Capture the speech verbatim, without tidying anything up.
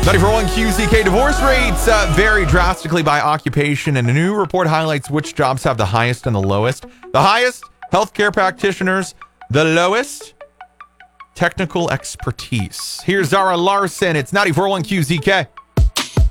ninety-four point one Q Z K. Divorce rates uh, vary drastically by occupation, and a new report highlights which jobs have the highest and the lowest. The highest, healthcare practitioners. The lowest, technical expertise. Here's Zara Larson. It's ninety-four point one Q Z K.